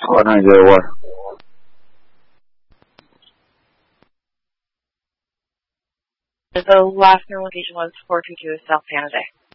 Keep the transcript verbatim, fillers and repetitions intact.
Four nine zero one. The last known location was four two two South San Jose.